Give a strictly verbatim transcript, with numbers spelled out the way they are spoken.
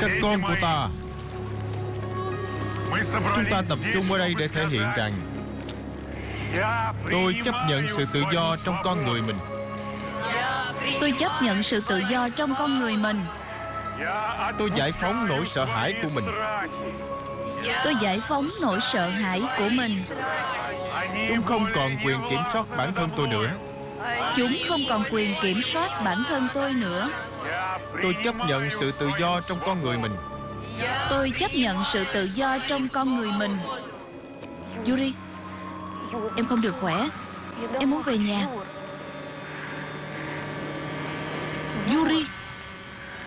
Các con của ta, chúng ta tập trung ở đây để thể hiện rằng tôi chấp nhận sự tự do trong con người mình. Tôi chấp nhận sự tự do trong con người mình. Tôi giải phóng nỗi sợ hãi của mình. Tôi giải phóng nỗi sợ hãi của mình. Chúng không còn quyền kiểm soát bản thân tôi nữa. Chúng không còn quyền kiểm soát bản thân tôi nữa. Tôi chấp nhận sự tự do trong con người mình. Tôi chấp nhận sự tự do trong con người mình. Yuri, em không được khỏe. Em muốn về nhà. Yuri.